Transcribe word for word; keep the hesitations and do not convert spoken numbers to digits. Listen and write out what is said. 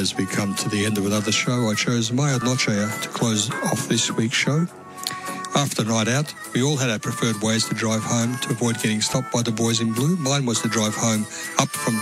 as we come to the end of another show, I chose Maya Noche to close off this week's show. After the night out, we all had our preferred ways to drive home to avoid getting stopped by the boys in blue. Mine was to drive home up from